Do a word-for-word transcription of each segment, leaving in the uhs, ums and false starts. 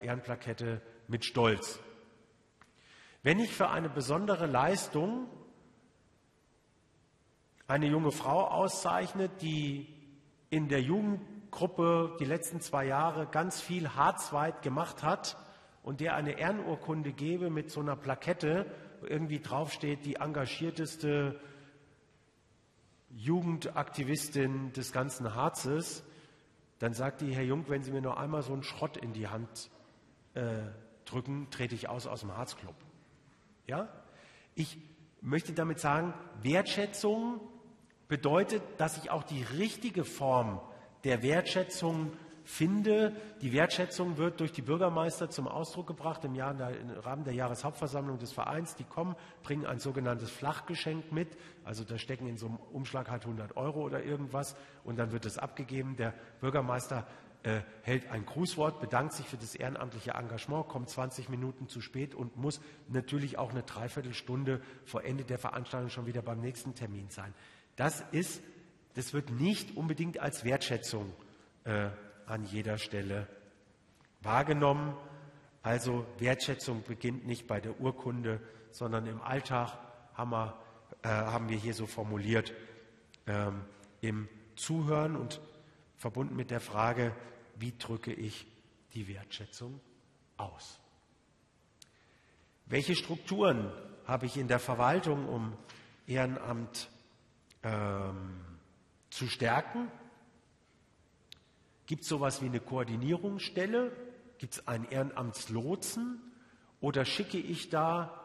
Ehrenplakette mit Stolz. Wenn ich für eine besondere Leistung eine junge Frau auszeichne, die in der Jugendgruppe die letzten zwei Jahre ganz viel Harzweit gemacht hat und der eine Ehrenurkunde gebe mit so einer Plakette, wo irgendwie draufsteht, die engagierteste Jugendaktivistin des ganzen Harzes, dann sagt die: Herr Jung, wenn Sie mir noch einmal so einen Schrott in die Hand äh, drücken, trete ich aus aus dem Harzclub. Ja? Ich möchte damit sagen, Wertschätzung bedeutet, dass ich auch die richtige Form der Wertschätzung finde. Die Wertschätzung wird durch die Bürgermeister zum Ausdruck gebracht im, Jahr, im Rahmen der Jahreshauptversammlung des Vereins. Die kommen, bringen ein sogenanntes Flachgeschenk mit. Also da stecken in so einem Umschlag halt hundert Euro oder irgendwas und dann wird es abgegeben. Der Bürgermeister äh, hält ein Grußwort, bedankt sich für das ehrenamtliche Engagement, kommt zwanzig Minuten zu spät und muss natürlich auch eine Dreiviertelstunde vor Ende der Veranstaltung schon wieder beim nächsten Termin sein. Das ist, das wird nicht unbedingt als Wertschätzung äh, an jeder Stelle wahrgenommen. Also Wertschätzung beginnt nicht bei der Urkunde, sondern im Alltag haben wir, äh, haben wir hier so formuliert, ähm, im Zuhören und verbunden mit der Frage, wie drücke ich die Wertschätzung aus? Welche Strukturen habe ich in der Verwaltung, um Ehrenamt ähm, zu stärken? Gibt es sowas wie eine Koordinierungsstelle? Gibt es einen Ehrenamtslotsen? Oder schicke ich da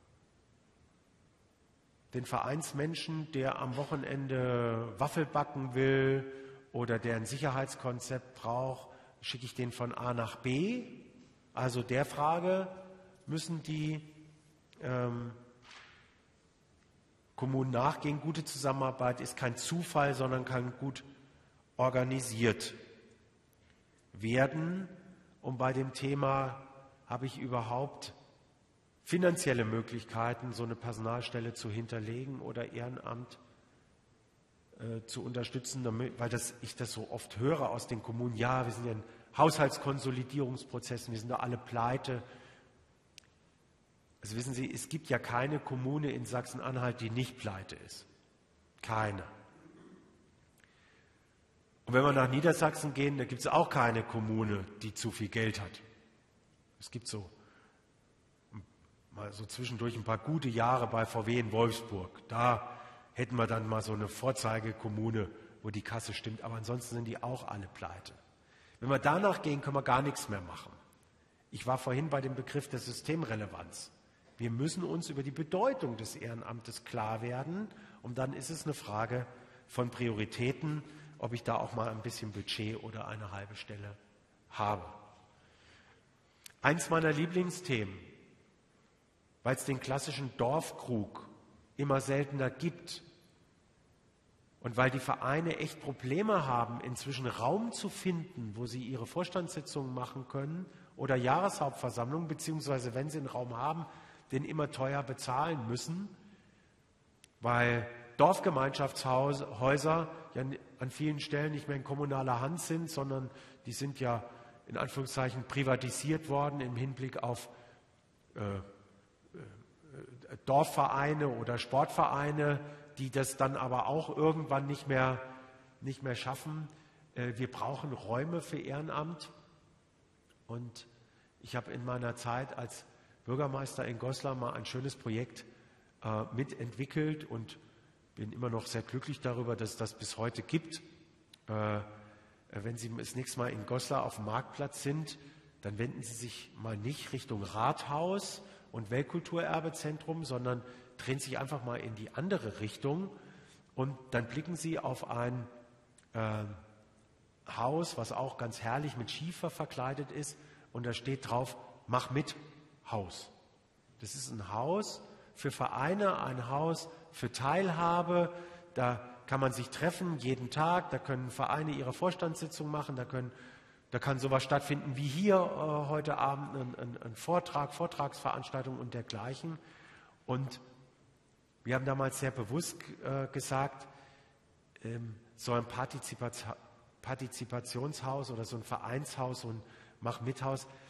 den Vereinsmenschen, der am Wochenende Waffel backen will oder der ein Sicherheitskonzept braucht, schicke ich den von A nach B? Also der Frage, müssen die ähm, Kommunen nachgehen. Gute Zusammenarbeit ist kein Zufall, sondern kann gut organisiert werden. Und bei dem Thema, habe ich überhaupt finanzielle Möglichkeiten, so eine Personalstelle zu hinterlegen oder Ehrenamt äh, zu unterstützen, damit, weil das, ich das so oft höre aus den Kommunen, ja, wir sind ja in Haushaltskonsolidierungsprozessen, wir sind da alle pleite. Also wissen Sie, es gibt ja keine Kommune in Sachsen-Anhalt, die nicht pleite ist. Keine. Und wenn wir nach Niedersachsen gehen, da gibt es auch keine Kommune, die zu viel Geld hat. Es gibt so mal so zwischendurch ein paar gute Jahre bei V W in Wolfsburg. Da hätten wir dann mal so eine Vorzeigekommune, wo die Kasse stimmt. Aber ansonsten sind die auch alle pleite. Wenn wir danach gehen, können wir gar nichts mehr machen. Ich war vorhin bei dem Begriff der Systemrelevanz. Wir müssen uns über die Bedeutung des Ehrenamtes klar werden. Und dann ist es eine Frage von Prioritäten, ob ich da auch mal ein bisschen Budget oder eine halbe Stelle habe. Eins meiner Lieblingsthemen, weil es den klassischen Dorfkrug immer seltener gibt und weil die Vereine echt Probleme haben, inzwischen Raum zu finden, wo sie ihre Vorstandssitzungen machen können oder Jahreshauptversammlungen, beziehungsweise wenn sie einen Raum haben, den immer teuer bezahlen müssen, weil Dorfgemeinschaftshäuser ja an vielen Stellen nicht mehr in kommunaler Hand sind, sondern die sind ja in Anführungszeichen privatisiert worden im Hinblick auf äh, äh, Dorfvereine oder Sportvereine, die das dann aber auch irgendwann nicht mehr, nicht mehr schaffen. Äh, wir brauchen Räume für Ehrenamt. Und ich habe in meiner Zeit als Bürgermeister in Goslar mal ein schönes Projekt äh, mitentwickelt und bin immer noch sehr glücklich darüber, dass es das bis heute gibt. Äh, wenn Sie das nächste Mal in Goslar auf dem Marktplatz sind, dann wenden Sie sich mal nicht Richtung Rathaus und Weltkulturerbezentrum, sondern drehen sich einfach mal in die andere Richtung und dann blicken Sie auf ein äh, Haus, was auch ganz herrlich mit Schiefer verkleidet ist und da steht drauf, mach mit Haus. Das ist ein Haus für Vereine, ein Haus für Teilhabe, da kann man sich treffen jeden Tag, da können Vereine ihre Vorstandssitzung machen, da, können, da kann sowas stattfinden wie hier äh, heute Abend, ein, ein, ein Vortrag, Vortragsveranstaltung und dergleichen. Und wir haben damals sehr bewusst äh, gesagt, ähm, so ein Partizipat Partizipationshaus oder so ein Vereinshaus, so ein Mach-Mit-Haus,